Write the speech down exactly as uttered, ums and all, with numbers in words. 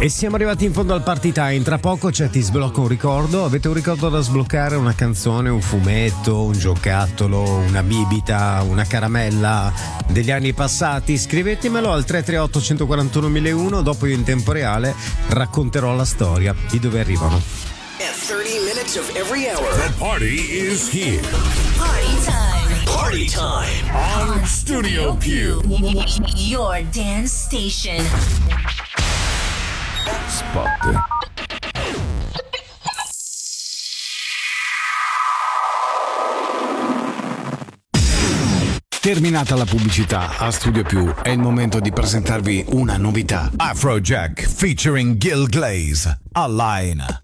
E siamo arrivati in fondo al party time. Tra poco c'è Ti sblocco un ricordo. Avete un ricordo da sbloccare? Una canzone, un fumetto, un giocattolo, una bibita, una caramella degli anni passati? Scrivetemelo al tre tre otto uno quattro uno uno zero uno. Dopo io in tempo reale racconterò la storia di dove arrivano. At thirty minutes of every hour. The party is here. Party time. Party time. On Studio Q. Your dance station. Spot. Terminata la pubblicità, a Studio Più è il momento di presentarvi una novità. Afrojack featuring Gil Glaze, Align.